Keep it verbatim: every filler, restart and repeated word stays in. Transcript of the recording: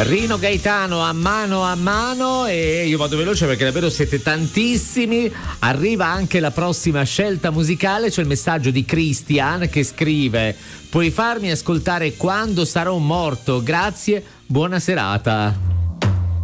Rino Gaetano a mano a mano, e io vado veloce perché davvero siete tantissimi. Arriva anche la prossima scelta musicale, c'è il messaggio di Christian che scrive: puoi farmi ascoltare Quando sarò morto, grazie, buona serata.